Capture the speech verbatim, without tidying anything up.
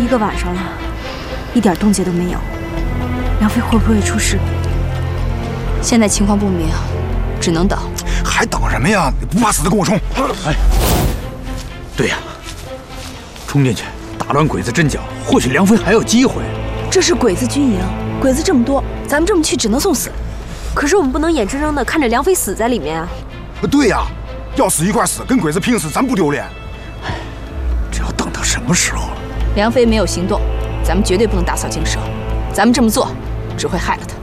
个晚上了，一点动静都没有，梁飞会不会出事？ 现在情况不明，只能等。 还等什么呀？你不怕死的跟我冲！ 哎，对呀，冲进去打乱鬼子阵脚，或许梁飞还有机会。 这是鬼子军营，鬼子这么多，咱们这么去只能送死。可是我们不能眼睁睁的看着梁飞死在里面啊！ 对呀，要死一块死，跟鬼子拼死，咱不丢脸。 哎，这要等到什么时候了？ 梁飞没有行动，咱们绝对不能打草惊蛇。咱们这么做，只会害了他。